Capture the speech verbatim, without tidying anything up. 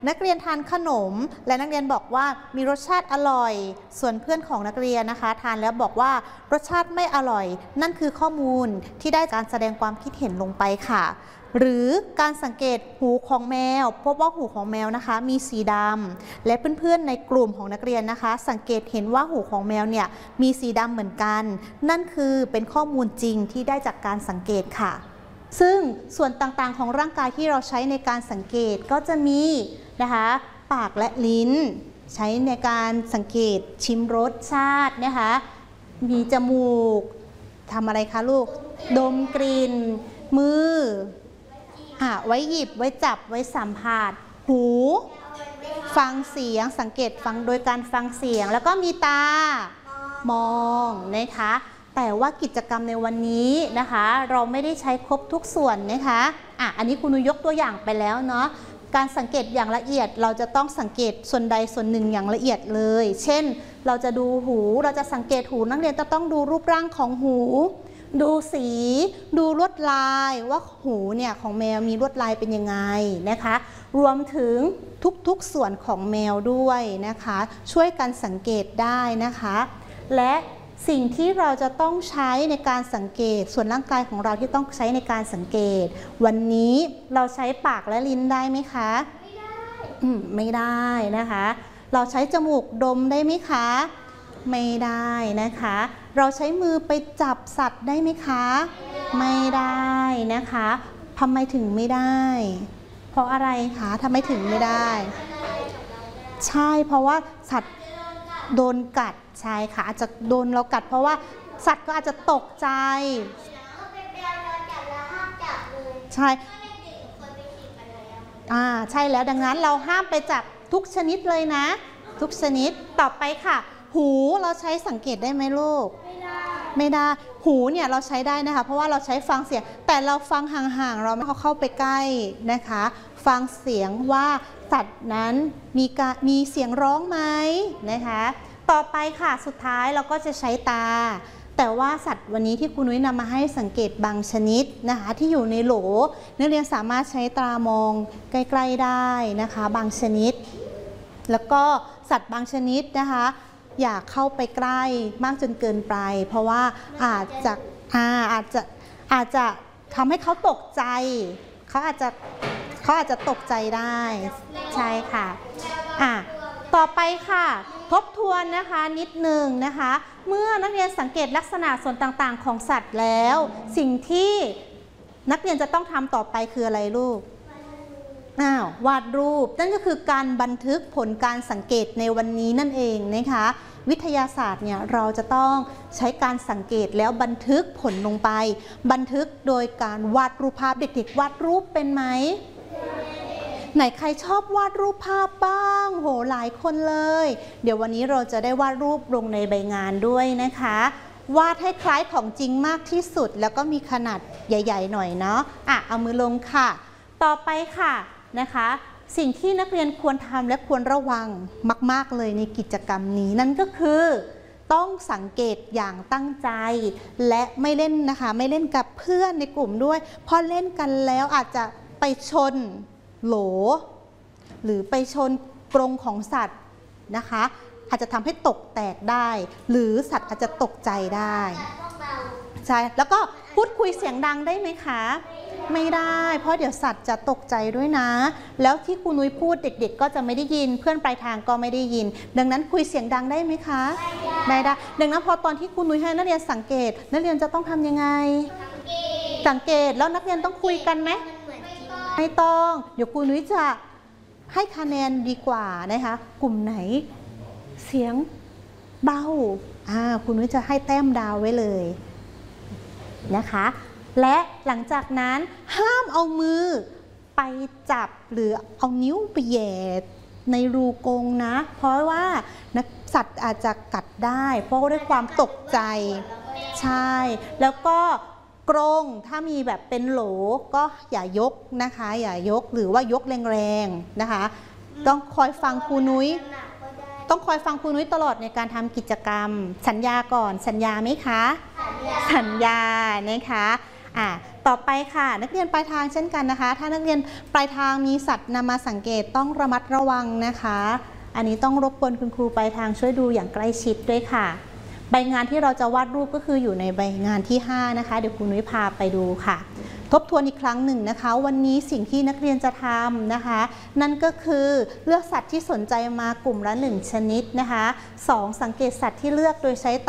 นักเรียนทานขนมและนักเรียนบอกว่ามีรสชาติอร่อยส่วนเพื่อนของนักเรียนนะคะทานแล้วบอกว่ารสชาติไม่อร่อยนั่นคือข้อมูลที่ได้การแสดงความคิดเห็นลงไปค่ะหรือการสังเกตหูของแมวพบว่าหูของแมวนะคะมีสีดำและเพื่อนๆในกลุ่มของนักเรียนนะคะสังเกตเห็นว่าหูของแมวเนี่ยมีสีดำเหมือนกันนั่นคือเป็นข้อมูลจริงที่ได้จากการสังเกตค่ะซึ่งส่วนต่างๆของร่างกายที่เราใช้ในการสังเกตก็จะมีนะคะปากและลิ้นใช้ในการสังเกตชิมรสชาตินะคะมีจมูกทำอะไรคะลูกดมกลิ่นมืออ่ะไว้หยิบไว้จับไว้สัมผัสหูฟังเสียงสังเกตฟังโดยการฟังเสียงแล้วก็มีตามองนะคะแต่ว่ากิจกรรมในวันนี้นะคะเราไม่ได้ใช้ครบทุกส่วนนะคะอ่ะอันนี้คุณนุยยกตัวอย่างไปแล้วเนาะการสังเกตอย่างละเอียดเราจะต้องสังเกตส่วนใดส่วนหนึ่งอย่างละเอียดเลยเช่นเราจะดูหูเราจะสังเกตหูนักเรียนจะต้องดูรูปร่างของหูดูสีดูลวดลายว่าหูเนี่ยของแมวมีลวดลายเป็นยังไงนะคะรวมถึงทุกๆส่วนของแมวด้วยนะคะช่วยกันสังเกตได้นะคะและสิ่งที่เราจะต้องใช้ในการสังเกตส่วนร่างกายของเราที่ต้องใช้ในการสังเกตวันนี้เราใช้ปากและลิ้นได้ไหมคะไม่ได้อืมไม่ได้นะคะเราใช้จมูกดมได้ไหมคะไม่ได้นะคะเราใช้มือไปจับสัตว์ได้ไหมคะไม่ได้นะคะทำไมถึงไม่ได้เพราะอะไรคะทำไมถึงไม่ได้ใช่เพราะว่าสัตว์โดนกัดใช่ค่ะอาจจะโดนเรากัดเพราะว่าสัตว์ก็อาจจะตกใจใช่อ่าใช่แล้วดังนั้นเราห้ามไปจับทุกชนิดเลยนะทุกชนิดต่อไปค่ะหูเราใช้สังเกตได้ไหมลูกไม่ได้ไม่ได้หูเนี่ยเราใช้ได้นะคะเพราะว่าเราใช้ฟังเสียงแต่เราฟังห่างๆเราไม่เข้าไปใกล้นะคะฟังเสียงว่าสัตว์นั้นมีการมีเสียงร้องไหมนะคะต่อไปค่ะสุดท้ายเราก็จะใช้ตาแต่ว่าสัตว์วันนี้ที่คุณนุ้ยนำมาให้สังเกตบางชนิดนะคะที่อยู่ในโหลนักเรียนสามารถใช้ตามองใกล้ๆได้นะคะบางชนิดแล้วก็สัตว์บางชนิดนะคะอย่าเข้าไปใกล้มากจนเกินไปเพราะว่าอาจจะอาอาจจะอาจจะทำให้เขาตกใจเขาอาจจะเขาอาจจะตกใจได้ใช่ค่ะอ่ะต่อไปค่ะทบทวนนะคะนิดหนึ่งนะคะเมื่อนักเรียนสังเกตลักษณะส่วนต่างๆของสัตว์แล้วสิ่งที่นักเรียนจะต้องทำต่อไปคืออะไรลูกอ้าววาดรูปนั่นก็คือการบันทึกผลการสังเกตในวันนี้นั่นเองนะคะวิทยาศาสตร์เนี่ยเราจะต้องใช้การสังเกตแล้วบันทึกผลลงไปบันทึกโดยการวาดรูปภาพเด็กๆวาดรูปเป็นไหมไหนใครชอบวาดรูปภาพบ้างโหหลายคนเลยเดี๋ยววันนี้เราจะได้วาดรูปลงในใบงานด้วยนะคะวาดให้คล้ายของจริงมากที่สุดแล้วก็มีขนาดใหญ่ๆหน่อยเนาะอ่ะเอามือลงค่ะต่อไปค่ะนะคะสิ่งที่นักเรียนควรทำและควรระวังมากๆเลยในกิจกรรมนี้นั่นก็คือต้องสังเกตอย่างตั้งใจและไม่เล่นนะคะไม่เล่นกับเพื่อนในกลุ่มด้วยพอเล่นกันแล้วอาจจะไปชนโหลหรือไปชนกรงของสัตว์นะคะอาจจะทำให้ตกแตกได้หรือสัตว์อาจจะตกใจได้ใช่แล้วก็พูดคุยเสียงดังได้ไหมคะไม่ได้เพราะเดี๋ยวสัตว์จะตกใจด้วยนะแล้วที่ครูนุ้ยพูดเด็กๆก็จะไม่ได้ยินเพื่อนปลายทางก็ไม่ได้ยินดังนั้นคุยเสียงดังได้ไหมคะไม่ได้ดังนั้นพอตอนที่ครูนุ้ยให้นักเรียนสังเกตนักเรียนจะต้องทำยังไงสังเกตแล้วนักเรียนต้องคุยกันไหมไม่ต้องเดี๋ยวครูนุ้ยจะให้คะแนนดีกว่านะคะกลุ่มไหนเสียงเบาอ่าครูนุ้ยจะให้แต้มดาวไว้เลยนะคะและหลังจากนั้นห้ามเอามือไปจับหรือเอานิ้วไปแหย่ในรูกรงนะเพราะว่านักสัตว์อาจจะกัดได้เพราะด้วยความตกใจใช่แล้วก็กรงถ้ามีแบบเป็นโหลก็อย่ายกนะคะอย่ายกหรือว่ายกแรงๆนะคะต้องคอยฟังครูนุ้ยต้องคอยฟังครูนุ้ยตลอดในการทำกิจกรรมสัญญาก่อนสัญญาไหมคะสัญญาสัญญานะคะอ่ะต่อไปค่ะนักเรียนปลายทางเช่นกันนะคะถ้านักเรียนปลายทางมีสัตว์นำมาสังเกตต้องระมัดระวังนะคะอันนี้ต้องรบกวนคุณครูปลายทางช่วยดูอย่างใกล้ชิดด้วยค่ะใบงานที่เราจะวาดรูปก็คืออยู่ในใบงานที่ห้านะคะเดี๋ยวครูนุ้ยพาไปดูค่ะทบทวนอีกครั้งหนึ่งนะคะวันนี้สิ่งที่นักเรียนจะทำนะคะนั่นก็คือเลือกสัตว์ที่สนใจมากลุ่มละหนึ่งชนิดนะคะสองสังเกตสัตว์ที่เลือกโดยใช้